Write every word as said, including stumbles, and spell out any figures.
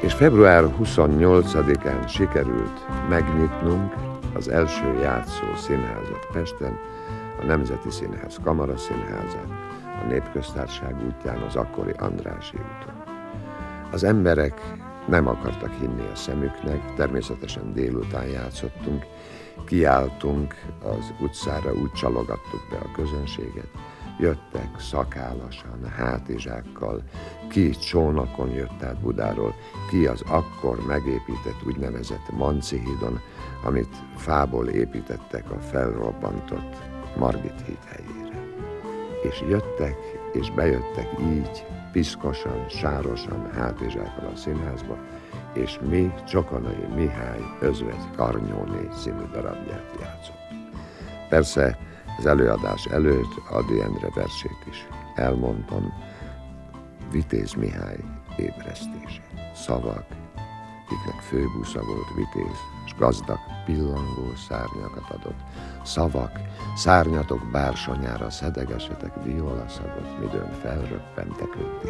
És február huszonnyolcadikán sikerült megnyitnunk az első játszó színházat Pesten, a Nemzeti Színház Kamaraszínházát, a Népköztársaság útján, az akkori Andrássy úton. Az emberek nem akartak hinni a szemüknek, természetesen délután játszottunk, kiálltunk az utcára, úgy csalogattuk be a közönséget, jöttek szakállasan, hátizsákkal, ki csónakon jött át Budáról, ki az akkor megépített úgynevezett Manci hídon, amit fából építettek a felrobbantott Margit híd helyére. És jöttek, és bejöttek így, piszkosan, sárosan, hátizsákkal a színházba, és mi Csokonai Mihály Özvegy Karnyóné című darabját játszottuk. Persze az előadás előtt Ady Endre versét is elmondtam, Vitéz Mihály ébresztését. Szavak, kiknek főbusza volt Vitéz, s gazdag pillangó szárnyakat adott. Szavak, szárnyatok bársonyára szedegesetek violaszagot, midőn felröppentek ők